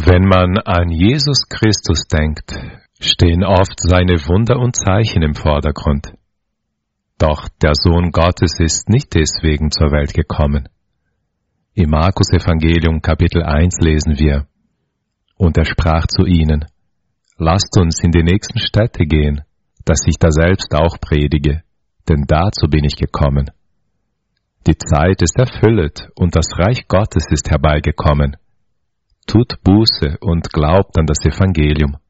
Wenn man an Jesus Christus denkt, stehen oft seine Wunder und Zeichen im Vordergrund. Doch der Sohn Gottes ist nicht deswegen zur Welt gekommen. Im Markus-Evangelium Kapitel 1 lesen wir: Und er sprach zu ihnen: Lasst uns in die nächsten Städte gehen, dass ich daselbst auch predige, denn dazu bin ich gekommen. Die Zeit ist erfüllet und das Reich Gottes ist herbeigekommen. Tut Buße und glaubt an das Evangelium.